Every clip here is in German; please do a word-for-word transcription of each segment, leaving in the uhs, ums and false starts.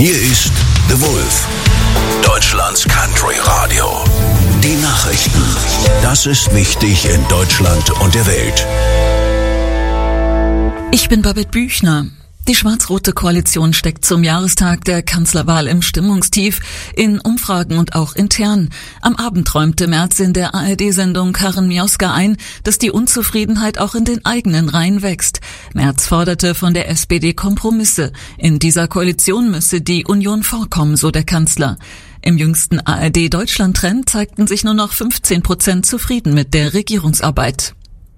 Hier ist The Wolf, Deutschlands Country Radio. Die Nachrichten. Das ist wichtig in Deutschland und der Welt. Ich bin Babette Büchner. Die schwarz-rote Koalition steckt zum Jahrestag der Kanzlerwahl im Stimmungstief, in Umfragen und auch intern. Am Abend räumte Merz in der A R D-Sendung Karin Mioska ein, dass die Unzufriedenheit auch in den eigenen Reihen wächst. Merz forderte von der S P D Kompromisse. In dieser Koalition müsse die Union vorkommen, so der Kanzler. Im jüngsten A R D-Deutschland-Trend zeigten sich nur noch fünfzehn Prozent zufrieden mit der Regierungsarbeit.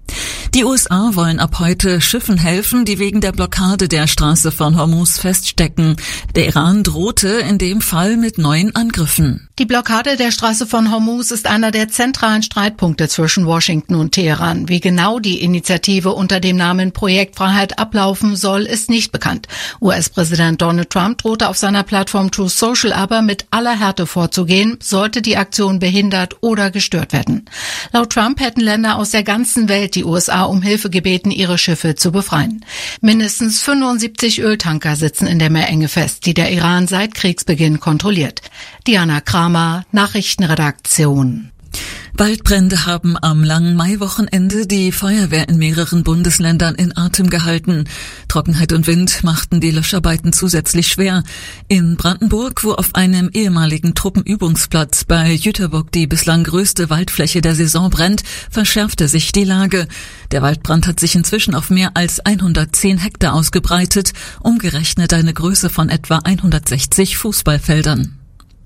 Die U S A wollen ab heute Schiffen helfen, die wegen der Blockade der Straße von Hormuz feststecken. Der Iran drohte in dem Fall mit neuen Angriffen. Die Blockade der Straße von Hormuz ist einer der zentralen Streitpunkte zwischen Washington und Teheran. Wie genau die Initiative unter dem Namen Projekt Freiheit ablaufen soll, ist nicht bekannt. U S-Präsident Donald Trump drohte auf seiner Plattform Truth Social aber mit aller Härte vorzugehen, sollte die Aktion behindert oder gestört werden. Laut Trump hätten Länder aus der ganzen Welt die U S A um Hilfe gebeten, ihre Schiffe zu befreien. Mindestens fünfundsiebzig Öltanker sitzen in der Meerenge fest, die der Iran seit Kriegsbeginn kontrolliert. Diana Kramer, Nachrichtenredaktion. Waldbrände haben am langen Maiwochenende die Feuerwehr in mehreren Bundesländern in Atem gehalten. Trockenheit und Wind machten die Löscharbeiten zusätzlich schwer. In Brandenburg, wo auf einem ehemaligen Truppenübungsplatz bei Jüterbock die bislang größte Waldfläche der Saison brennt, verschärfte sich die Lage. Der Waldbrand hat sich inzwischen auf mehr als hundertzehn Hektar ausgebreitet, umgerechnet eine Größe von etwa hundertsechzig Fußballfeldern.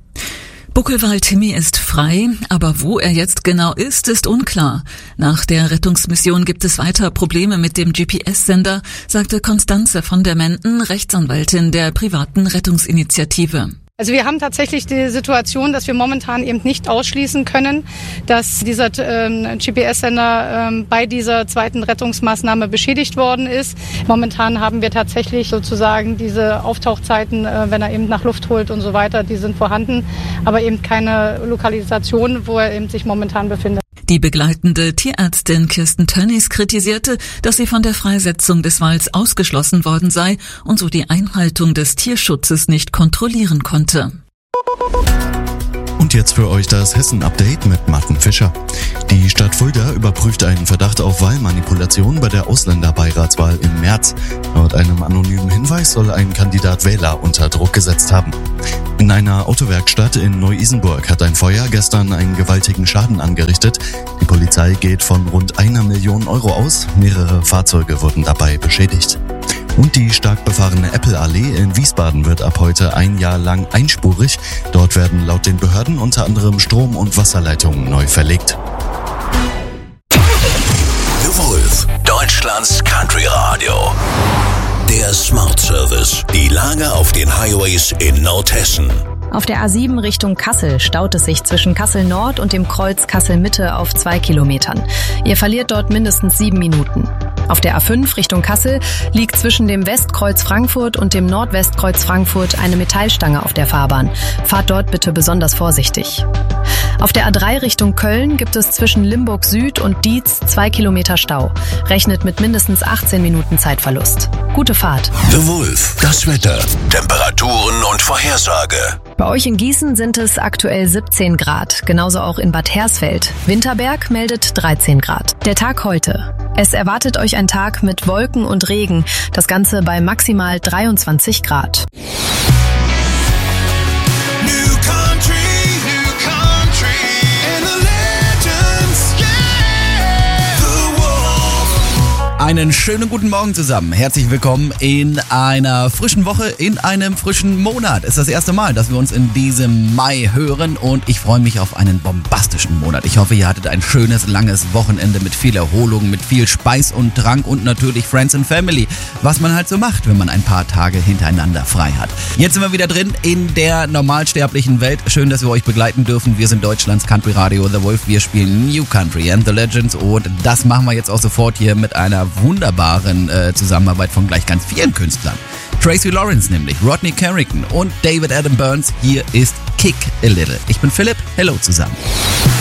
Buckelwald-Timmy ist frei, aber wo er jetzt genau ist, ist unklar. Nach der Rettungsmission gibt es weiter Probleme mit dem G P S-Sender, sagte Constanze von der Menden, Rechtsanwältin der privaten Rettungsinitiative. Also wir haben tatsächlich die Situation, dass wir momentan eben nicht ausschließen können, dass dieser ähm, G P S-Sender ähm, bei dieser zweiten Rettungsmaßnahme beschädigt worden ist. Momentan haben wir tatsächlich sozusagen diese Auftauchzeiten, äh, wenn er eben nach Luft holt und so weiter, die sind vorhanden, aber eben keine Lokalisation, wo er eben sich momentan befindet. Die begleitende Tierärztin Kirsten Tönnies kritisierte, dass sie von der Freisetzung des Walds ausgeschlossen worden sei und so die Einhaltung des Tierschutzes nicht kontrollieren konnte. Und jetzt für euch das Hessen-Update mit Martin Fischer. Die Stadt Fulda überprüft einen Verdacht auf Wahlmanipulation bei der Ausländerbeiratswahl im März. Laut einem anonymen Hinweis soll ein Kandidat Wähler unter Druck gesetzt haben. In einer Autowerkstatt in Neu-Isenburg hat ein Feuer gestern einen gewaltigen Schaden angerichtet. Die Polizei geht von rund einer Million Euro aus. Mehrere Fahrzeuge wurden dabei beschädigt. Und die stark befahrene Apple-Allee in Wiesbaden wird ab heute ein Jahr lang einspurig. Dort werden laut den Behörden unter anderem Strom- und Wasserleitungen neu verlegt. The Wolf, Deutschlands Country Radio. Der Smart Service. Die Lage auf den Highways in Nordhessen. Auf der A sieben Richtung Kassel staut es sich zwischen Kassel Nord und dem Kreuz Kassel Mitte auf zwei Kilometern. Ihr verliert dort mindestens sieben Minuten. Auf der A fünf Richtung Kassel liegt zwischen dem Westkreuz Frankfurt und dem Nordwestkreuz Frankfurt eine Metallstange auf der Fahrbahn. Fahrt dort bitte besonders vorsichtig. Auf der A drei Richtung Köln gibt es zwischen Limburg Süd und Dietz zwei Kilometer Stau. Rechnet mit mindestens achtzehn Minuten Zeitverlust. Gute Fahrt. The Wolf, das Wetter, Temperaturen und Vorhersage. Bei euch in Gießen sind es aktuell siebzehn Grad, genauso auch in Bad Hersfeld. Winterberg meldet dreizehn Grad. Der Tag heute. Es erwartet euch ein Tag mit Wolken und Regen, das Ganze bei maximal dreiundzwanzig Grad. Einen schönen guten Morgen zusammen. Herzlich willkommen in einer frischen Woche, in einem frischen Monat. Es ist das erste Mal, dass wir uns in diesem Mai hören und ich freue mich auf einen bombastischen Monat. Ich hoffe, ihr hattet ein schönes, langes Wochenende mit viel Erholung, mit viel Speis und Trank und natürlich Friends and Family, was man halt so macht, wenn man ein paar Tage hintereinander frei hat. Jetzt sind wir wieder drin in der normalsterblichen Welt. Schön, dass wir euch begleiten dürfen. Wir sind Deutschlands Country Radio The Wolf. Wir spielen New Country and the Legends und das machen wir jetzt auch sofort hier mit einer wunderbaren äh, Zusammenarbeit von gleich ganz vielen Künstlern. Tracy Lawrence nämlich, Rodney Carrington und David Adam Burns. Hier ist Kick a Little. Ich bin Philipp, hello zusammen.